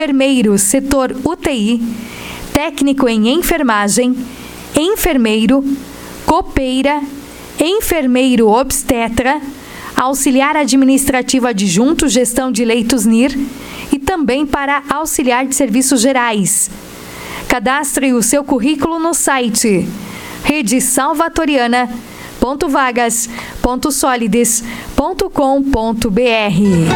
enfermeiro, setor UTI, técnico em enfermagem, enfermeiro, copeira, enfermeiro obstetra, auxiliar administrativo adjunto, gestão de leitos NIR e também para auxiliar de serviços gerais. Cadastre o seu currículo no site redesalvatoriana.vagas.solides.com.br.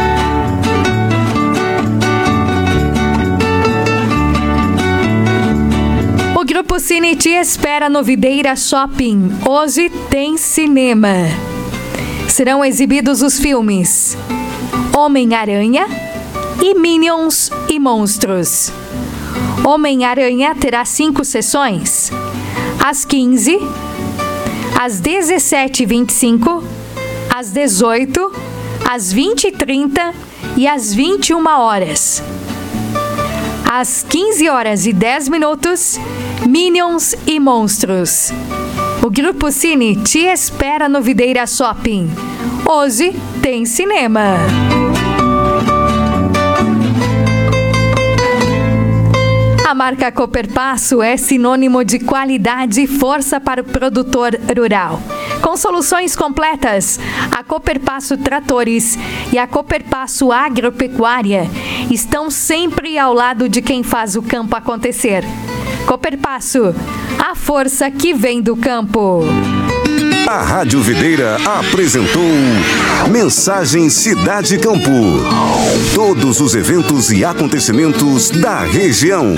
O Grupo Cine te espera no Videira Shopping. Hoje tem cinema. Serão exibidos os filmes Homem-Aranha e Minions e Monstros. Homem-Aranha terá 5 sessões, às 15, às 17h25, às 18, às 20h30 e às 21 horas. Às 15h10, Minions e Monstros. O Grupo Cine te espera no Videira Shopping. Hoje tem cinema. A marca Cooperpasso é sinônimo de qualidade e força para o produtor rural. Com soluções completas, a Cooperpasso Tratores e a Cooperpasso Agropecuária estão sempre ao lado de quem faz o campo acontecer. Cooperpasso, a força que vem do campo. A Rádio Videira apresentou Mensagem Cidade Campo. Todos os eventos e acontecimentos da região.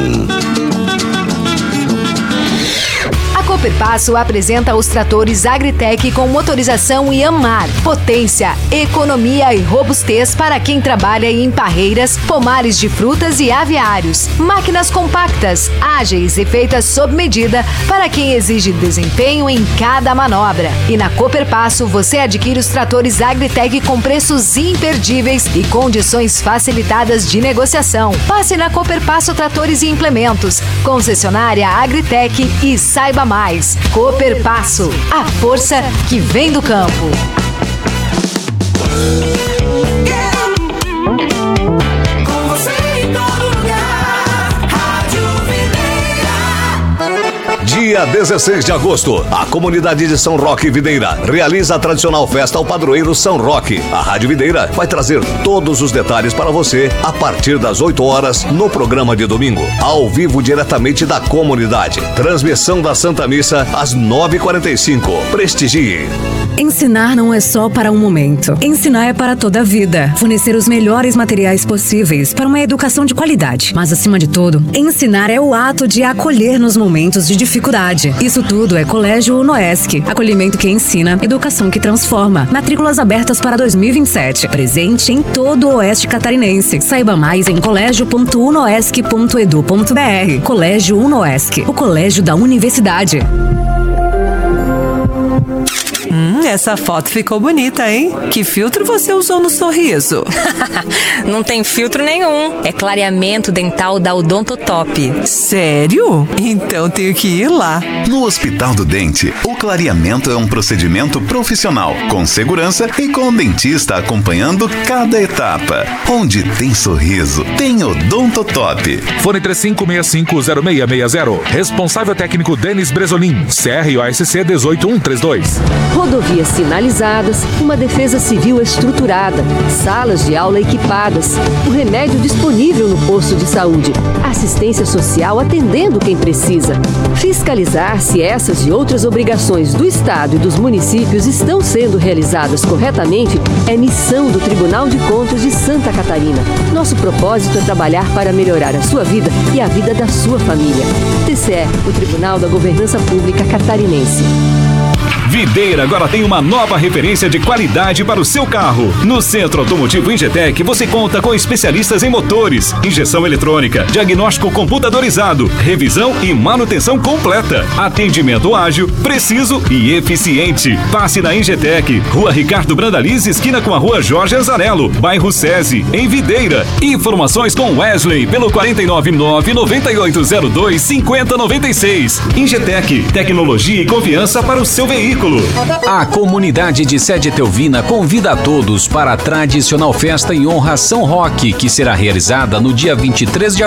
A Cooperpasso apresenta os tratores Agritec com motorização Yanmar. Potência, economia e robustez para quem trabalha em parreiras, pomares de frutas e aviários. Máquinas compactas, ágeis e feitas sob medida para quem exige desempenho em cada manobra. E na Cooperpasso você adquire os tratores Agritec com preços imperdíveis e condições facilitadas de negociação. Passe na Cooperpasso Tratores e Implementos, concessionária Agritec e saiba mais. Cooperpasso, a força que vem do campo. Com você em todo lugar, Rádio Videira. Dia 16 de agosto, a comunidade de São Roque Videira realiza a tradicional festa ao padroeiro São Roque. A Rádio Videira vai trazer todos os detalhes para você a partir das 8 horas no programa de domingo, ao vivo diretamente da comunidade. Transmissão da Santa Missa às 9h45. Prestigie. Ensinar não é só para um momento. Ensinar é para toda a vida. Fornecer os melhores materiais possíveis para uma educação de qualidade. Mas, acima de tudo, ensinar é o ato de acolher nos momentos de dificuldade. Isso tudo é Colégio Unoesc. Acolhimento que ensina, educação que transforma. Matrículas abertas para 2027. Presente em todo o Oeste Catarinense. Saiba mais em colégio.unoesc.edu.br. Colégio Unoesc, o colégio da universidade. Essa foto ficou bonita, hein? Que filtro você usou no sorriso? Não tem filtro nenhum. É clareamento dental da Odontotop. Sério? Então tenho que ir lá. No Hospital do Dente, o clareamento é um procedimento profissional, com segurança e com o dentista acompanhando cada etapa. Onde tem sorriso, tem Odontotop. Fone 35650660. Responsável técnico Denis Bresolim. CROSC 18132. Rodovias sinalizadas, uma defesa civil estruturada, salas de aula equipadas, o remédio disponível no posto de saúde, assistência social atendendo quem precisa. Fiscalizar se essas e outras obrigações do Estado e dos municípios estão sendo realizadas corretamente é missão do Tribunal de Contas de Santa Catarina. Nosso propósito é trabalhar para melhorar a sua vida e a vida da sua família. TCE, o Tribunal da Governança Pública Catarinense. Videira agora tem uma nova referência de qualidade para o seu carro. No Centro Automotivo Ingetec, você conta com especialistas em motores, injeção eletrônica, diagnóstico computadorizado, revisão e manutenção completa. Atendimento ágil, preciso e eficiente. Passe na Ingetec, Rua Ricardo Brandalize, esquina com a Rua Jorge Anzarello, bairro SESI, em Videira. Informações com Wesley pelo 499-9802-5096. Ingetec, tecnologia e confiança para o seu veículo. veículo. A comunidade de Sede Etelvina convida a todos para a tradicional festa em honra a São Roque, que será realizada no dia 23 de